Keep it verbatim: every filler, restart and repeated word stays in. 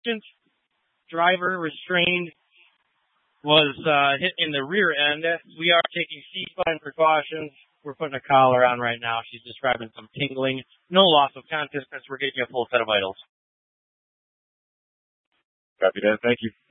driver restrained, was uh, hit in the rear end. We are taking C-spine precautions. We're putting a collar on right now. She's describing some tingling. No loss of consciousness. We're getting a full set of vitals. Copy that. Thank you.